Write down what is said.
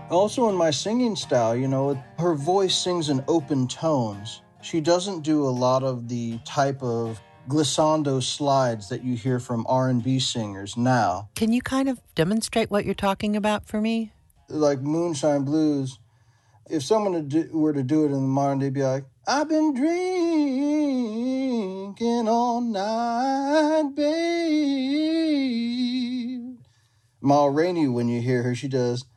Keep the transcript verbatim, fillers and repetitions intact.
Also in my singing style, you know, her voice sings in open tones. She doesn't do a lot of the type of glissando slides that you hear from R and B singers now. Can you kind of demonstrate what you're talking about for me? Like Moonshine Blues, if someone were to do it in the modern day, they'd be like, I've been drinking all night, babe. Ma Rainey, when you hear her, she does,